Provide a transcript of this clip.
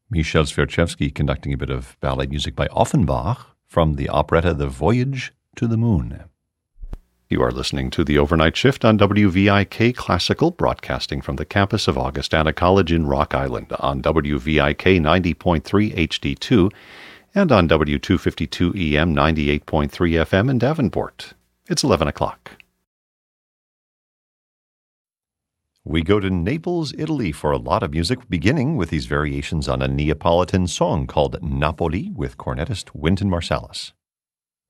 Michel Sverchevsky conducting a bit of ballet music by Offenbach from the operetta The Voyage to the Moon. You are listening to The Overnight Shift on WVIK Classical, broadcasting from the campus of Augustana College in Rock Island on WVIK 90.3 HD2 and on W252 EM 98.3 FM in Davenport. It's 11 o'clock. We go to Naples, Italy for a lot of music, beginning with these variations on a Neapolitan song called Napoli with cornetist Wynton Marsalis.